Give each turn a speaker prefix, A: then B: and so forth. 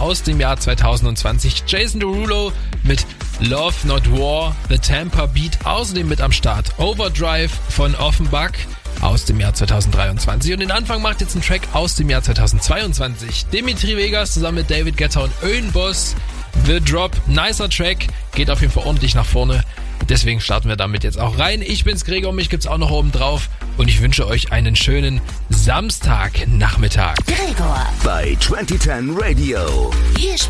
A: aus dem Jahr 2020. Jason Derulo mit Love Not War, The Tampa Beat, außerdem mit am Start. Overdrive von Offenbach aus dem Jahr 2023. Und den Anfang macht jetzt ein Track aus dem Jahr 2022. Dimitri Vegas zusammen mit David Guetta und Öhnboss. The Drop, nicer Track, geht auf jeden Fall ordentlich nach vorne. Deswegen starten wir damit jetzt auch rein. Ich bin's Gregor, mich gibt's auch noch oben drauf. Und ich wünsche euch einen schönen Samstagnachmittag.
B: Gregor
C: bei 2010 Radio.
B: Hier